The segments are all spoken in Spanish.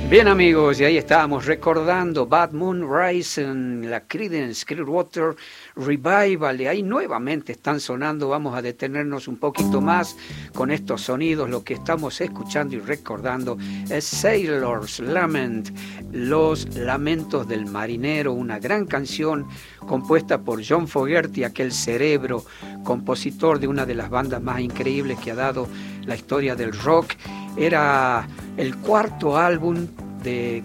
Bien amigos, y ahí estábamos recordando Bad Moon Rising, la Creedence Clearwater Revival, y ahí nuevamente están sonando. Vamos a detenernos un poquito más con estos sonidos. Lo que estamos escuchando y recordando es Sailor's Lament, Los Lamentos del Marinero, una gran canción compuesta por John Fogerty, aquel cerebro, compositor de una de las bandas más increíbles que ha dado la historia del rock. Era el quinto álbum de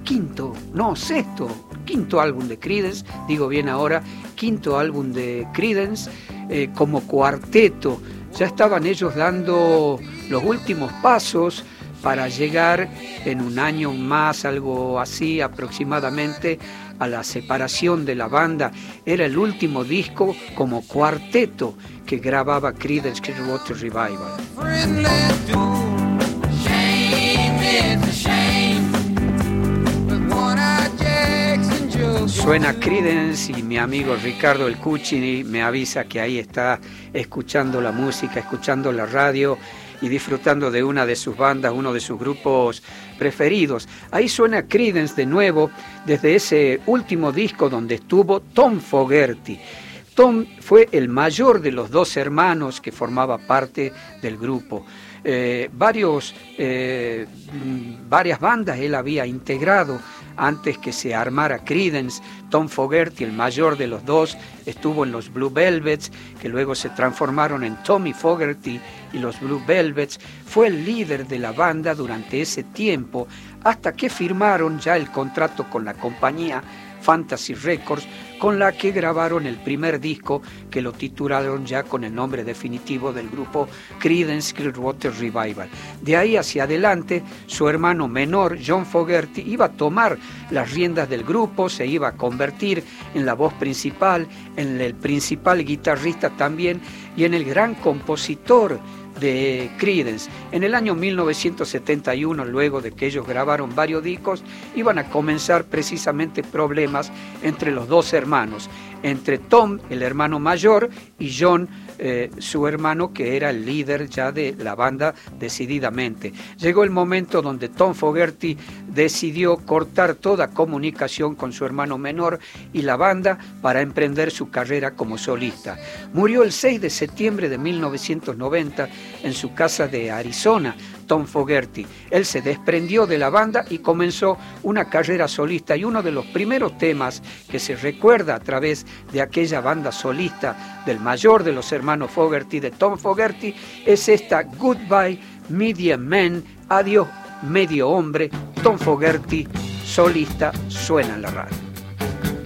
Creedence, digo bien ahora, quinto álbum de Creedence como cuarteto. Ya estaban ellos dando los últimos pasos para llegar en un año más, algo así aproximadamente, a la separación de la banda. Era el último disco como cuarteto que grababa Creedence Clearwater Revival. Suena Creedence y mi amigo Ricardo El Cucci me avisa que ahí está escuchando la música, escuchando la radio y disfrutando de una de sus bandas, uno de sus grupos preferidos. Ahí suena Creedence de nuevo desde ese último disco donde estuvo Tom Fogerty. Tom fue el mayor de los dos hermanos que formaba parte del grupo. Varias bandas él había integrado antes que se armara Creedence. Tom Fogerty, el mayor de los dos, estuvo en los Blue Velvets, que luego se transformaron en Tommy Fogerty y los Blue Velvets. Fue el líder de la banda durante ese tiempo, hasta que firmaron ya el contrato con la compañía Fantasy Records, con la que grabaron el primer disco, que lo titularon ya con el nombre definitivo del grupo Creedence Clearwater Revival. De ahí hacia adelante, su hermano menor, John Fogerty, iba a tomar las riendas del grupo, se iba a convertir en la voz principal, en el principal guitarrista también, y en el gran compositor de Creedence. En el año 1971, luego de que ellos grabaron varios discos, iban a comenzar precisamente problemas entre los dos hermanos, entre Tom, el hermano mayor, y John, su hermano, que era el líder ya de la banda decididamente. Llegó el momento donde Tom Fogerty decidió cortar toda comunicación con su hermano menor y la banda para emprender su carrera como solista. Murió el 6 de septiembre de 1990 en su casa de Arizona, Tom Fogerty. Él se desprendió de la banda y comenzó una carrera solista, y uno de los primeros temas que se recuerda a través de aquella banda solista del mayor de los hermanos Fogerty, de Tom Fogerty, es esta Goodbye Medium Man, adiós medio hombre. Tom Fogerty solista, suena en la radio.